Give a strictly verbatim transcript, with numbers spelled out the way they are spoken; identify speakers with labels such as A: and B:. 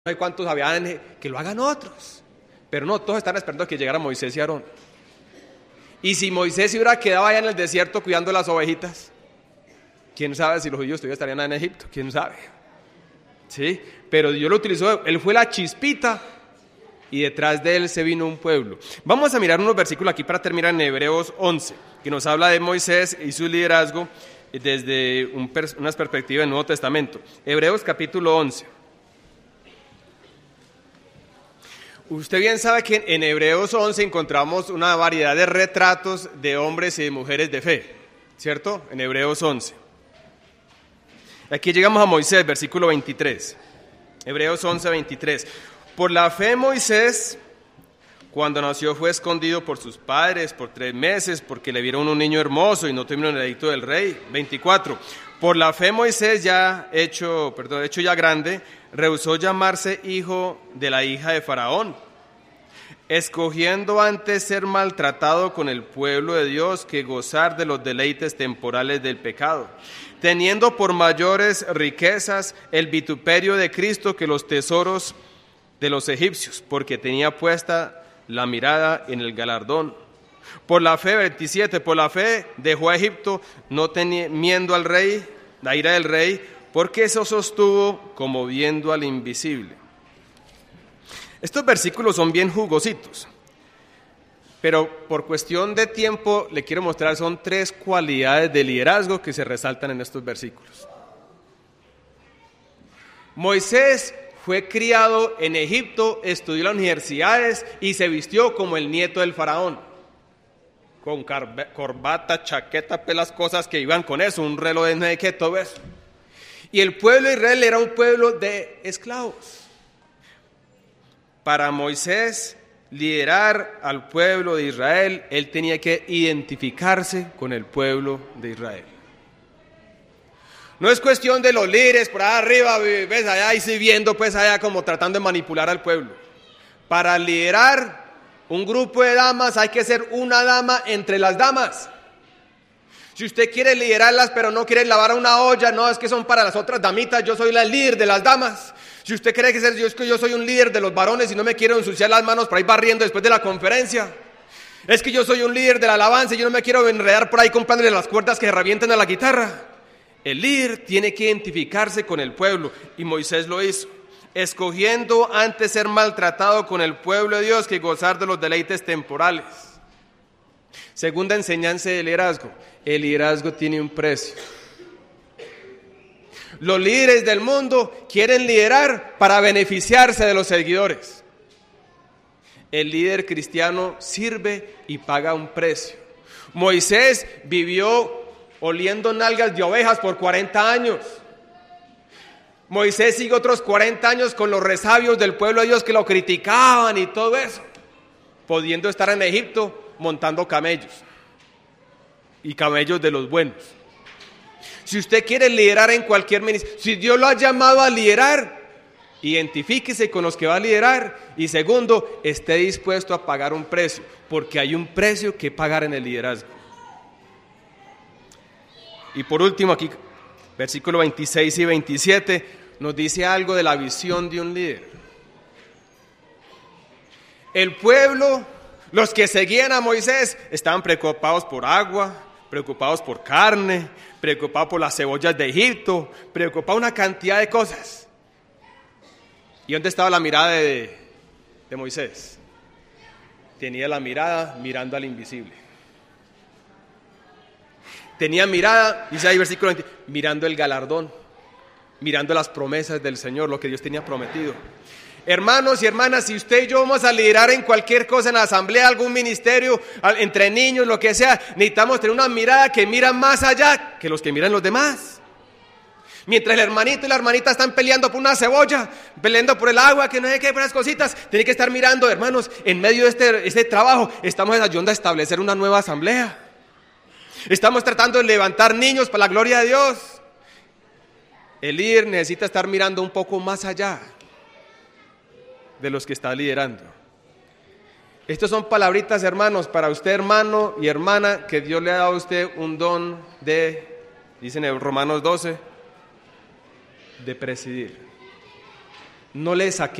A: sé cuántos habían, que lo hagan otros. Pero no, todos están esperando que llegara Moisés y Aarón. Y si Moisés se hubiera quedado allá en el desierto cuidando las ovejitas, quién sabe si los judíos todavía estarían en Egipto, quién sabe. ¿Sí? Pero Dios lo utilizó, él fue la chispita y detrás de él se vino un pueblo. Vamos a mirar unos versículos aquí para terminar en Hebreos once, que nos habla de Moisés y su liderazgo desde un pers- unas perspectivas del Nuevo Testamento. Hebreos capítulo once. Usted bien sabe que en Hebreos once encontramos una variedad de retratos de hombres y de mujeres de fe, ¿cierto? En Hebreos once. Aquí llegamos a Moisés, versículo veintitrés. Hebreos once, veintitrés. Por la fe Moisés, cuando nació, fue escondido por sus padres por tres meses, porque le vieron un niño hermoso y no temieron el edicto del rey. veinticuatro. Por la fe Moisés, ya hecho, perdón, hecho ya grande, rehusó llamarse hijo de la hija de Faraón, escogiendo antes ser maltratado con el pueblo de Dios que gozar de los deleites temporales del pecado, teniendo por mayores riquezas el vituperio de Cristo que los tesoros de los egipcios, porque tenía puesta la mirada en el galardón. Por la fe, veintisiete, por la fe dejó a Egipto, no temiendo al rey, la ira del rey, porque eso sostuvo como viendo al invisible. Estos versículos son bien jugositos, pero por cuestión de tiempo le quiero mostrar, son tres cualidades de liderazgo que se resaltan en estos versículos. Moisés fue criado en Egipto, estudió en las universidades y se vistió como el nieto del faraón, con corbata, chaqueta, pues las cosas que iban con eso, un reloj de Nike, todo eso. Y el pueblo de Israel era un pueblo de esclavos. Para Moisés liderar al pueblo de Israel, él tenía que identificarse con el pueblo de Israel. No es cuestión de los líderes por allá arriba, ves allá y sí viendo pues allá como tratando de manipular al pueblo. Para liderar un grupo de damas hay que ser una dama entre las damas. Si usted quiere liderarlas pero no quiere lavar una olla, no, es que son para las otras damitas, yo soy la líder de las damas. Si usted cree que ser, yo, es que yo soy un líder de los varones y no me quiero ensuciar las manos por ahí barriendo después de la conferencia. Es que yo soy un líder de la alabanza y yo no me quiero enredar por ahí comprándole las cuerdas que revienten a la guitarra. El líder tiene que identificarse con el pueblo y Moisés lo hizo, escogiendo antes ser maltratado con el pueblo de Dios que gozar de los deleites temporales. Segunda enseñanza de liderazgo, el liderazgo tiene un precio. Los líderes del mundo quieren liderar para beneficiarse de los seguidores. El líder cristiano sirve y paga un precio. Moisés vivió oliendo nalgas de ovejas por cuarenta años. Moisés sigue otros cuarenta años con los resabios del pueblo de Dios que lo criticaban y todo eso, pudiendo estar en Egipto montando camellos y camellos de los buenos. Si usted quiere liderar en cualquier ministerio, si Dios lo ha llamado a liderar, identifíquese con los que va a liderar y segundo, esté dispuesto a pagar un precio, porque hay un precio que pagar en el liderazgo. Y por último aquí, versículo veintiséis y veintisiete, nos dice algo de la visión de un líder. El pueblo, los que seguían a Moisés, estaban preocupados por agua, preocupados por carne, preocupados por las cebollas de Egipto, preocupados por una cantidad de cosas. ¿Y dónde estaba la mirada de, de Moisés? Tenía la mirada mirando al invisible. Tenía mirada, dice ahí versículo veinte, mirando el galardón, mirando las promesas del Señor, lo que Dios tenía prometido. Hermanos y hermanas, si usted y yo vamos a liderar en cualquier cosa, en la asamblea, algún ministerio, entre niños, lo que sea, necesitamos tener una mirada que mira más allá que los que miran los demás. Mientras el hermanito y la hermanita están peleando por una cebolla, peleando por el agua, que no sé qué, por esas cositas, tiene que estar mirando, hermanos, en medio de este, este trabajo, estamos ayudando a establecer una nueva asamblea. Estamos tratando de levantar niños para la gloria de Dios. El líder necesita estar mirando un poco más allá de los que está liderando. Estas son palabritas, hermanos, para usted, hermano y hermana, que Dios le ha dado a usted un don de, dicen en Romanos doce, de presidir. no le saqué